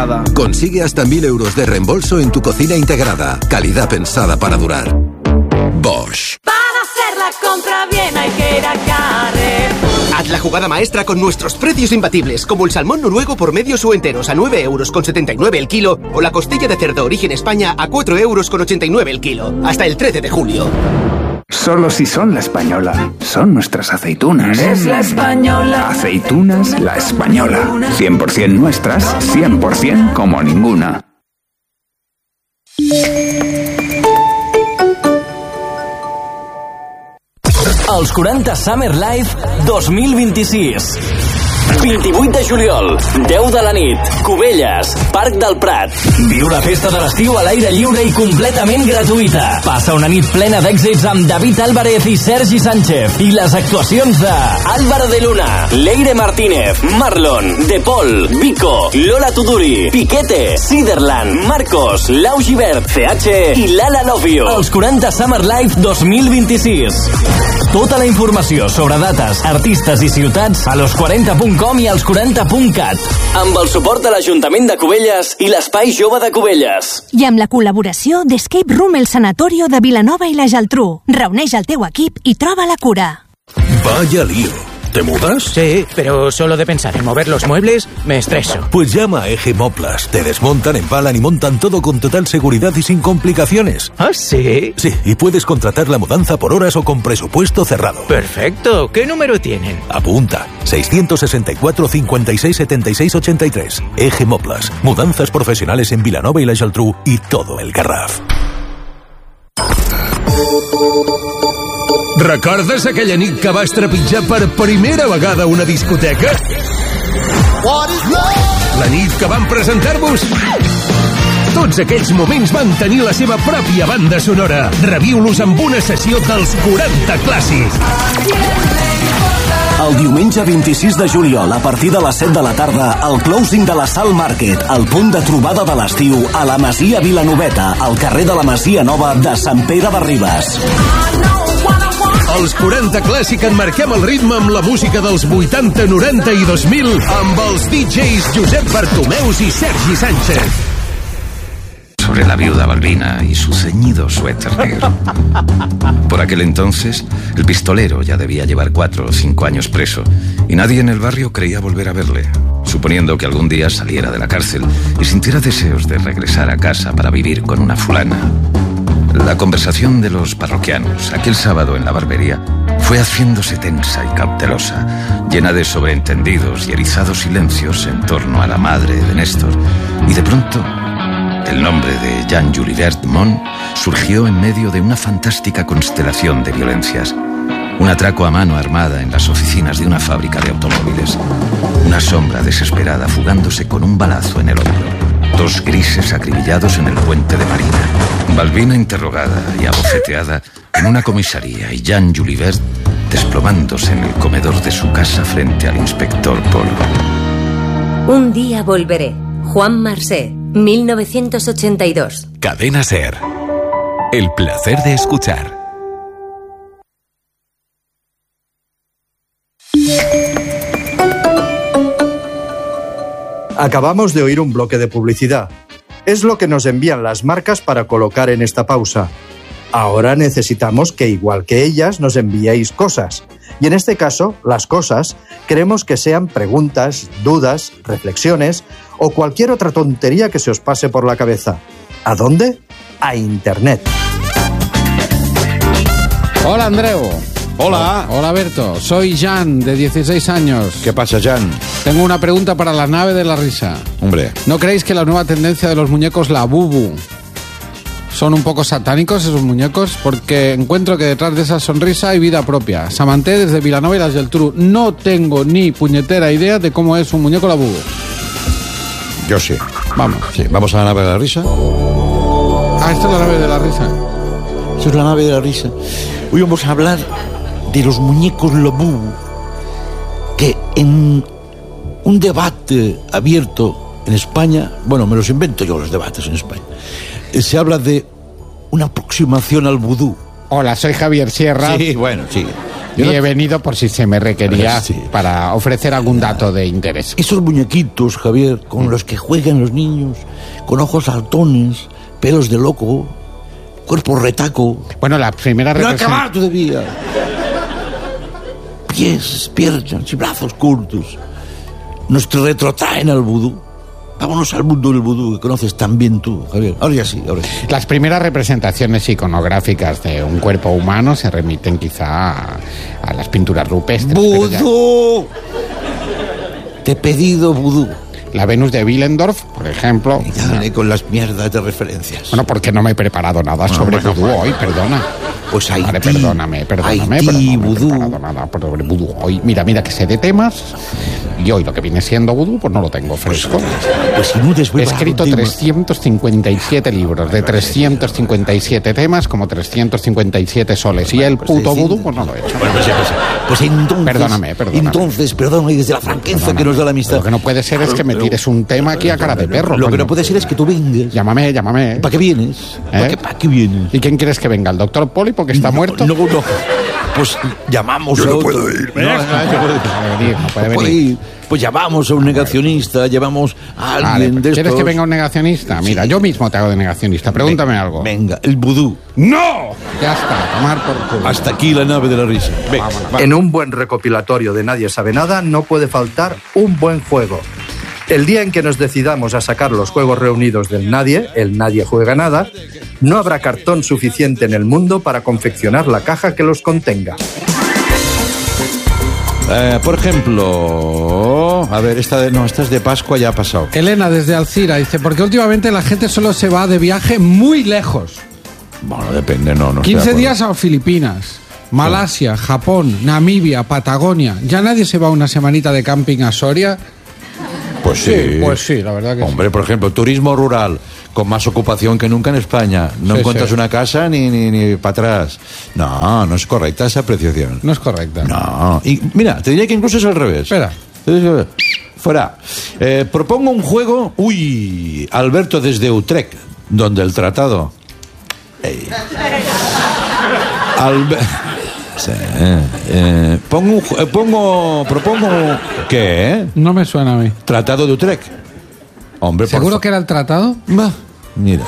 Consigue hasta 1.000 euros de reembolso en tu cocina integrada. Calidad pensada para durar. Bosch. Para hacer la compra bien hay que ir a Carrefour. Haz la jugada maestra con nuestros precios imbatibles, como el salmón noruego por medios o enteros a 9,79 € el kilo, o la costilla de cerdo origen España a 4,89 € el kilo. Hasta el 13 de julio. Solo si son La Española. Son nuestras aceitunas. Es La Española. Aceitunas La Española. 100% nuestras, 100% como ninguna. Els 40 Summer Live 2026. 28 de juliol, 10 de la nit, Cubelles, Parc del Prat. Viu la festa de l'estiu a l'aire lliure i completament gratuïta. Passa una nit plena d'èxits amb David Álvarez i Sergi Sánchez i les actuacions de Álvaro de Luna, Leire Martínez, Marlon, De Paul, Vico, Lola Tuduri, Piquete, Siderland, Marcos, Lau Gibert, CH i Lala Love You. Els 40 Summer Live 2026. Tota la informació sobre dates, artistes i ciutats a los40.com i als 40.cat. Amb el suport de l'Ajuntament de Cubelles i l'Espai Jove de Cubelles. I amb la col·laboració d'Escape Room El Sanatorio de Vilanova i la Geltrú. Reuneix el teu equip i troba la cura. Vaya lío. ¿Te mudas? Sí, pero solo de pensar en mover los muebles me estreso. Pues llama a Eje Moplas. Te desmontan, empalan y montan todo con total seguridad y sin complicaciones. ¿Ah, sí? Sí, y puedes contratar la mudanza por horas o con presupuesto cerrado. Perfecto. ¿Qué número tienen? Apunta. 664 56 76 83. Eje Moplas. Mudanzas profesionales en Vilanova i la Geltrú y todo el Garraf. Recordes aquella nit que vas trepitjar per primera vegada una discoteca? La nit que vam presentar-vos? Tots aquells moments van tenir la seva pròpia banda sonora. Reviu-los amb una sessió dels 40 clàssics. El diumenge 26 de juliol, a partir de les 7 de la tarda, el closing de la Sal Market, el punt de trobada de l'estiu, a la Masia Vilanoveta, al carrer de la Masia Nova de Sant Pere de Ribes. Els 40 Clàssic enmarquem el ritme amb la música dels 80, 90 i 2000 amb els DJs Josep Bartomeus i Sergi Sánchez. Sobre la viuda Balbina y su ceñido suéter negro. Por aquel entonces, el pistolero ya debía llevar 4 o 5 años preso y nadie en el barrio creía volver a verle, suponiendo que algún día saliera de la cárcel y sintiera deseos de regresar a casa para vivir con una fulana. La conversación de los parroquianos aquel sábado en la barbería fue haciéndose tensa y cautelosa, llena de sobreentendidos y erizados silencios en torno a la madre de Néstor, y de pronto el nombre de Jean Julibert Mont surgió en medio de una fantástica constelación de violencias. Un atraco a mano armada en las oficinas de una fábrica de automóviles. Una sombra desesperada fugándose con un balazo en el hombro. 2 grises acribillados en el puente de Marina. Balbina interrogada y abofeteada en una comisaría y Jean Julibert desplomándose en el comedor de su casa frente al inspector Polo. Un día volveré. Juan Marsé, 1982. Cadena SER. El placer de escuchar. Acabamos de oír un bloque de publicidad. Es lo que nos envían las marcas para colocar en esta pausa. Ahora necesitamos que, igual que ellas, nos enviéis cosas. Y en este caso, las cosas, queremos que sean preguntas, dudas, reflexiones o cualquier otra tontería que se os pase por la cabeza. ¿A dónde? A Internet. Hola, Andreu. Hola. Hola, Berto. Soy Jan, de 16 años. ¿Qué pasa, Jan? Tengo una pregunta para la nave de la risa. Hombre. ¿No creéis que la nueva tendencia de los muñecos Labubu son un poco satánicos esos muñecos? Porque encuentro que detrás de esa sonrisa hay vida propia. Samanté, desde Vilanova y la Geltrú. No tengo ni puñetera idea de cómo es un muñeco Labubu. Yo sí. Vamos. Sí, vamos a la nave de la risa. Ah, esta es la nave de la risa. Esta es la nave de la risa. Hoy vamos a hablar de los muñecos Labubu, que en un debate abierto en España, bueno, me los invento yo los debates en España, se habla de una aproximación al vudú. Hola, soy Javier Sierra. Sí, bueno, sí. Y he venido por si se me requería para ofrecer algún dato de interés. Esos muñequitos, Javier, con los que juegan los niños, con ojos saltones, pelos de loco, cuerpo retaco. Bueno, la primera representación... ¡No acabar todavía! Pies, piernas y brazos cortos. Nos retrotraen al vudú. Vámonos al mundo del vudú que conoces tan bien tú, Javier. Ahora ya sí, ahora sí. Las primeras representaciones iconográficas de un cuerpo humano se remiten quizá a las pinturas rupestres. ¡Vudú! Te he pedido vudú. La Venus de Willendorf, por ejemplo. Ya viene con las mierdas de referencias. Bueno, porque no me he preparado nada sobre vudú hoy, perdona. Pues Haití. Vale, perdóname, pero no me he preparado nada sobre vudú hoy. Mira que sé de temas y hoy lo que viene siendo vudú, pues no lo tengo fresco. Pues si no he escrito 357 libros de 357 temas, como 357 soles. Y el puto vudú, pues no lo he hecho. Bueno, pues entonces... Perdóname. Entonces, perdóname desde la franqueza que nos da la amistad. Lo que no puede ser es que me tires un tema aquí a cara de perro. Lo que no puede ser es que tú vengas. Llámame. ¿Para qué vienes? ¿Para qué vienes? ¿Y quién quieres que venga? ¿El doctor Poli porque está muerto? No. Pues llamamos Yo a no otro. puedo ir. No puede venir. Pues llamamos a un negacionista, llevamos a alguien de estos. ¿Quieres que venga un negacionista? Mira, yo mismo te hago de negacionista. Pregúntame algo. Venga, el vudú. ¡No! Ya está, tomar por culo. Hasta aquí la nave de la risa. Venga, En un buen recopilatorio de Nadie Sabe Nada no puede faltar un buen juego. El día en que nos decidamos a sacar los juegos reunidos del Nadie, el Nadie Juega Nada, no habrá cartón suficiente en el mundo para confeccionar la caja que los contenga. Por ejemplo, a ver, esta es de Pascua, ya ha pasado. Elena desde Alcira dice, porque últimamente la gente solo se va de viaje muy lejos. Bueno, depende, no 15 días a Filipinas, Malasia, Japón, Namibia, Patagonia. ¿Ya nadie se va una semanita de camping a Soria? Pues sí. Pues sí, la verdad que Hombre, por ejemplo, turismo rural, con más ocupación que nunca en España. No encuentras una casa ni para atrás. No es correcta esa apreciación. No es correcta. No. Y mira, te diría que incluso es al revés. Espera. Fuera. Propongo un juego... Uy, Alberto desde Utrecht, donde el tratado... Sí, propongo... ¿Qué? No me suena a mí. Tratado de Utrecht. Hombre, ¿seguro que era el tratado? Mira.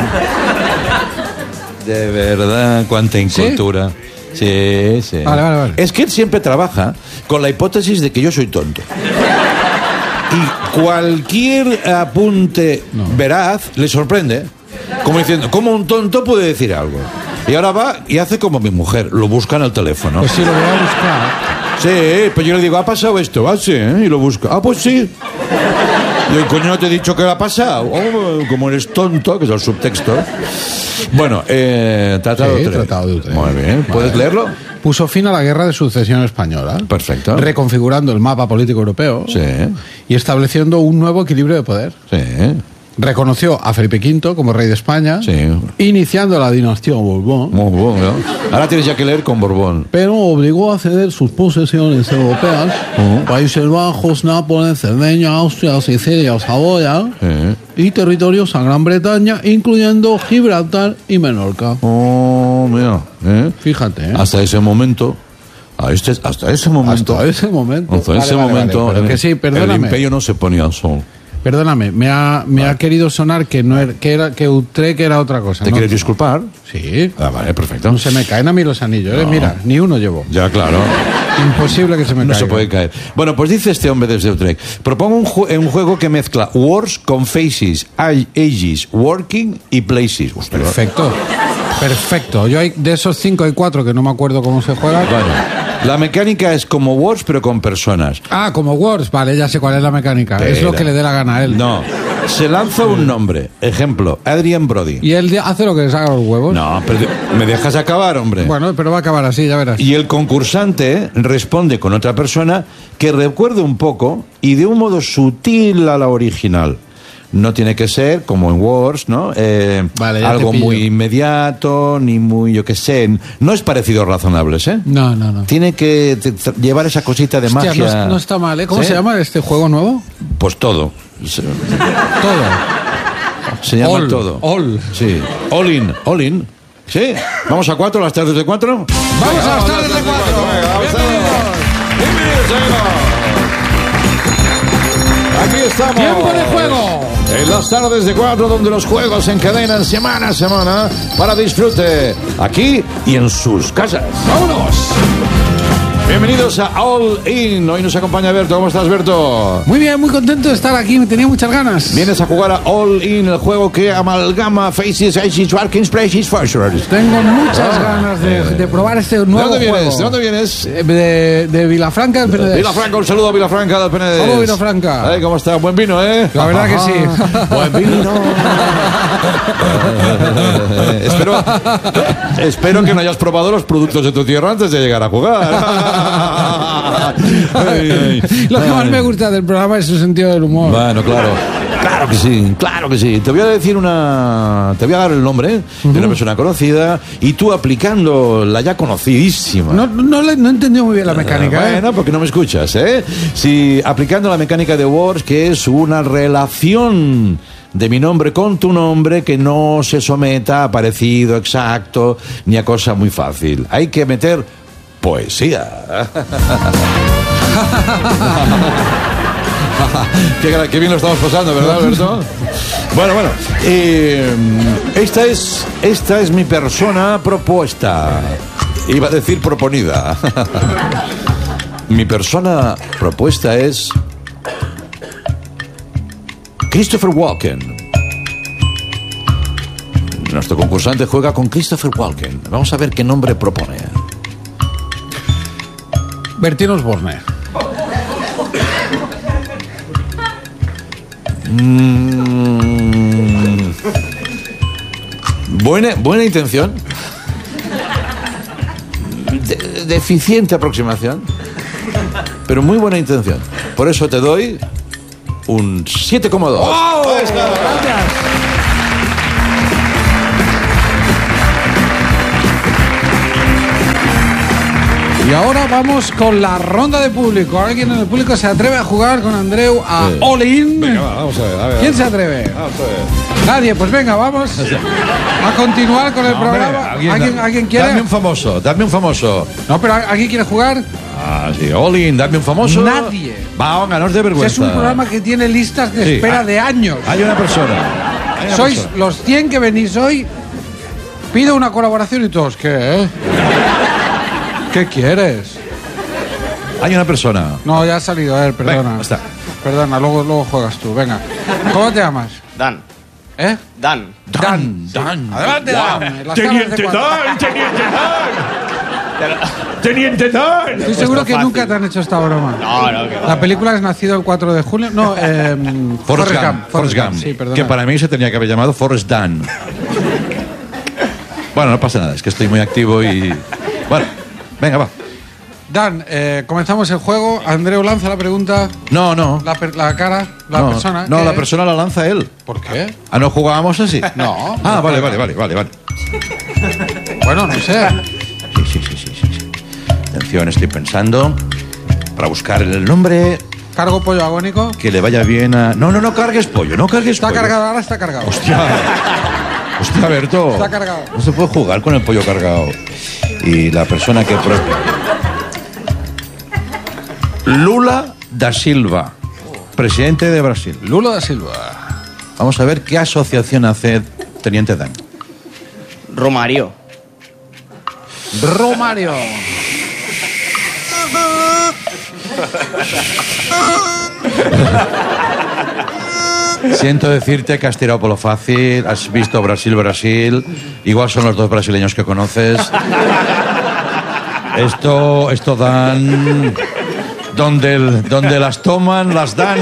De verdad, cuánta incultura. Sí. Vale. Es que él siempre trabaja con la hipótesis de que yo soy tonto. Y cualquier apunte veraz le sorprende. Como diciendo, ¿cómo un tonto puede decir algo? Y ahora va y hace como mi mujer, lo busca en el teléfono. Pues sí, lo voy a buscar. Sí, pues yo le digo, ¿ha pasado esto? Ah, sí, y lo busca. Ah, pues sí. Y el coño no te he dicho que ha pasado. Oh, como eres tonto, que es el subtexto. Bueno, Tratado de Utrecht. Muy bien, ¿puedes leerlo? Puso fin a la Guerra de Sucesión Española. Perfecto. Reconfigurando el mapa político europeo. Sí. Y estableciendo un nuevo equilibrio de poder. Sí. Reconoció a Felipe V como rey de España, iniciando la dinastía Borbón. ¿No? Ahora tienes ya que leer con Borbón. Pero obligó a ceder sus posesiones europeas, Países Bajos, Nápoles, Cerdeña, Austria, Sicilia, Saboya, y territorios a Gran Bretaña, incluyendo Gibraltar y Menorca. Oh, mira. Fíjate. Hasta ese momento... Hasta ese momento, pero que sí, perdóname. El imperio no se ponía al sol. Perdóname, me ha querido sonar que Utrecht era otra cosa. ¿Te quieres disculpar? Sí. Vale, perfecto. No se me caen a mí los anillos, No. Mira, ni uno llevo. Ya, claro. Imposible que se me caiga. No se puede caer. Bueno, pues dice este hombre desde Utrecht. Propongo un juego que mezcla words con faces, ages, working y places. Hostia. Perfecto. Yo de esos 5 hay 4 que no me acuerdo cómo se juega. Bueno. La mecánica es como Words, pero con personas. Ah, como Words, vale, ya sé cuál es la mecánica. Es lo que le dé la gana a él. No, se lanza un nombre. Ejemplo, Adrian Brody. ¿Y él hace lo que le saca los huevos? No, pero me dejas acabar, hombre. Bueno, pero va a acabar así, ya verás. Y el concursante responde con otra persona que recuerde un poco y de un modo sutil a la original. No tiene que ser, como en Words, ¿no? Algo muy inmediato, ni muy, yo qué sé. No es parecido a Razonables, ¿eh? No. Tiene que llevar esa cosita de magia. No está mal, ¿eh? ¿Cómo se llama este juego nuevo? Pues todo. Todo. Se llama todo. All. Sí. All in. ¿Sí? ¿Vamos a 4, las tardes de 4? ¡Vamos a las tardes de 4! Aquí estamos. ¡Tiempo de juego! En las tardes de 4, donde los juegos se encadenan semana a semana para disfrute, aquí y en sus casas. ¡Vámonos! Bienvenidos a All In. Hoy nos acompaña Berto. ¿Cómo estás, Berto? Muy bien, muy contento de estar aquí. Me tenía muchas ganas. Vienes a jugar a All In, el juego que amalgama Faces, Ages, Workings, Places, Fortures. Tengo muchas ganas de probar este nuevo juego. ¿De dónde vienes? De Vilafranca del Penedès. Vilafranca, un saludo a Vilafranca del Penedès. Saludos, Vilafranca. ¿Cómo está? Buen vino, ¿eh? La verdad que sí. Buen vino. Espero que no hayas probado los productos de tu tierra antes de llegar a jugar. Lo que más me gusta del programa es su sentido del humor. Bueno, claro. Claro que sí. Te voy a dar el nombre de una persona conocida y tú aplicando la ya conocidísima. No he entendido muy bien la mecánica. Bueno, porque no me escuchas, ¿eh? Sí, aplicando la mecánica de Words, que es una relación de mi nombre con tu nombre que no se someta a parecido exacto ni a cosa muy fácil. Hay que meter poesía. Qué bien lo estamos pasando, ¿verdad, Alberto? Bueno. Esta es mi persona propuesta. Iba a decir proponida. Mi persona propuesta es Christopher Walken. Nuestro concursante juega con Christopher Walken. Vamos a ver qué nombre propone. Bertín Osborne. Buena intención. Deficiente aproximación. Pero muy buena intención. Por eso te doy un 7,2. ¡Oh! Gracias. Y ahora vamos con la ronda de público. ¿Alguien en el público se atreve a jugar con Andreu a All In? Venga, vamos a ver. ¿Quién se atreve? Vamos a ver. Nadie, pues venga, vamos a continuar con el programa. ¿Alguien quiere? Dame un famoso. No, pero ¿alguien quiere jugar? Ah, sí, All In, dame un famoso. Nadie. Va, no os dé vergüenza. Es un programa que tiene listas de espera de años. Hay una persona. Sois los 100 que venís hoy. Pido una colaboración y todos, ¿qué? ¿Qué quieres? Hay una persona. No, ya ha salido él, perdona. Venga, está. Perdona, luego juegas tú, venga. ¿Cómo te llamas? Dan. ¿Eh? Dan. Adelante, Dan. Teniente Dan. Estoy seguro que nunca te han hecho esta broma. No. La película es Nacido el 4 de julio. No, Forrest Gump. Sí, perdona. Que para mí se tenía que haber llamado Forrest Dan. Bueno, no pasa nada, es que estoy muy activo y... Bueno, venga, va. Dan, comenzamos el juego. Andreu lanza la pregunta. No. La persona. No, la persona la lanza él. ¿Por qué? ¿Ah, no jugábamos así? No. Ah, vale. Bueno, no sé. Sí. Atención, estoy pensando para buscar el nombre. ¿Cargo pollo agónico? Que le vaya bien a... No cargues pollo, Está cargado, ahora está cargado. Hostia, Berto. Está cargado. No se puede jugar con el pollo cargado. Y la persona que... Lula da Silva, presidente de Brasil. Lula da Silva. Vamos a ver qué asociación hace Teniente Dan. Romario. Siento decirte que has tirado por lo fácil, has visto Brasil, igual son los dos brasileños que conoces. Esto dan, donde las toman, las dan.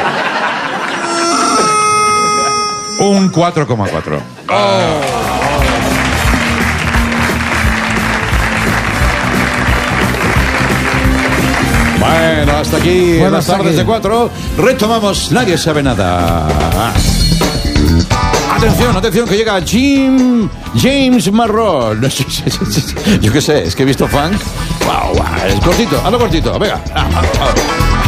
Un 4,4. Bueno, hasta aquí las tardes de 4. Retomamos Nadie Sabe Nada. Atención, que llega James Marrón. Yo qué sé, es que he visto funk. Wow, es cortito, hazlo cortito, venga.